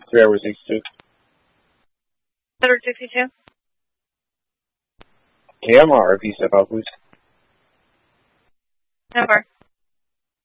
3 hours 62. Better 62. KMR, if you step out, please. Number.